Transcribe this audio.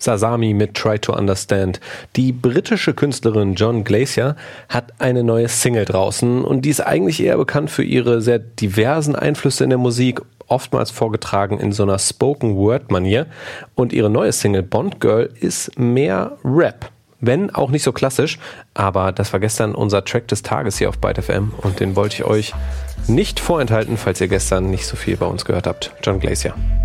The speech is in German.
Sasami mit Try to Understand. Die britische Künstlerin John Glacier hat eine neue Single draußen und die ist eigentlich eher bekannt für ihre sehr diversen Einflüsse in der Musik, oftmals vorgetragen in so einer Spoken-Word-Manier. Und ihre neue Single Bond Girl ist mehr Rap. Wenn auch nicht so klassisch, aber das war gestern unser Track des Tages hier auf Byte FM und den wollte ich euch nicht vorenthalten, falls ihr gestern nicht so viel bei uns gehört habt. John Glacier.